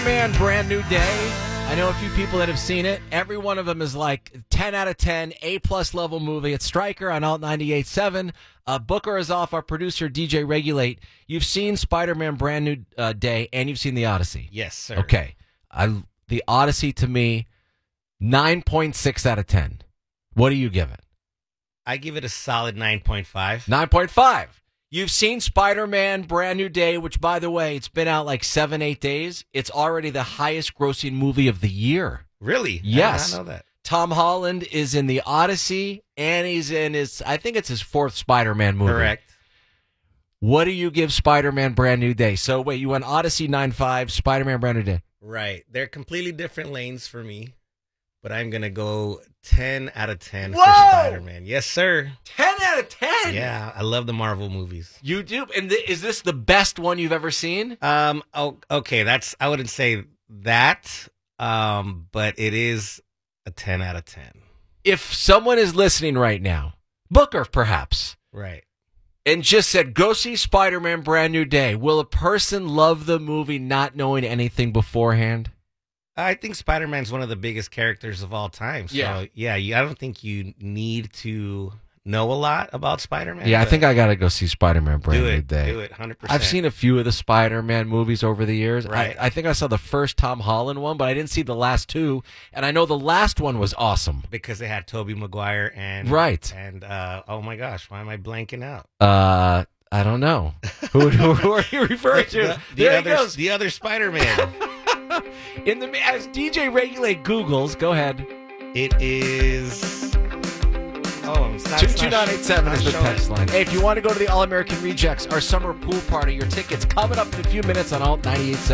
Man, brand new day. I know a few people that have seen it. Every one of them is like 10 out of 10, A-plus level movie. It's Stryker on Alt 98.7. Booker is off, our producer, DJ Regulate. You've seen Spider-Man Brand New Day, and you've seen The Odyssey. Yes, sir. Okay. The Odyssey, to me, 9.6 out of 10. What do you give it? I give it a solid 9.5. 9.5. You've seen Spider-Man Brand New Day, which, by the way, it's been out like 7-8 days. It's already the highest grossing movie of the year. Really? Yes. I did not know that. Tom Holland is in The Odyssey, and he's in I think it's his fourth Spider-Man movie. Correct. What do you give Spider-Man Brand New Day? So, wait, you went Odyssey 9.5, Spider-Man Brand New Day. Right. They're completely different lanes for me, but I'm going to go 10 out of 10 Whoa! for Spider-Man. Yes, sir. 10 out of 10? Yeah, I love the Marvel movies. You do? And is this the best one you've ever seen? Okay, I wouldn't say that, but it is a 10 out of 10. If someone is listening right now, Booker perhaps, Right. and just said, go see Spider-Man Brand New Day, will a person love the movie not knowing anything beforehand? I think Spider-Man's one of the biggest characters of all time. So, I don't think you need to know a lot about Spider-Man. Yeah, I think I got to go see Spider-Man Brand New Day. Do it, 100%. I've seen a few of the Spider-Man movies over the years. Right. I think I saw the first Tom Holland one, but I didn't see the last two. And I know the last one was awesome. Because they had Tobey Maguire and... Right. And, oh my gosh, why am I blanking out? I don't know. Who are you referring to? The other Spider-Man. As DJ Regulate Googles, go ahead. It is... Oh, it's not 22987 is the showing. text line. Hey, if you want to go to the All-American Rejects, our summer pool party, your tickets coming up in a few minutes on Alt 98.7.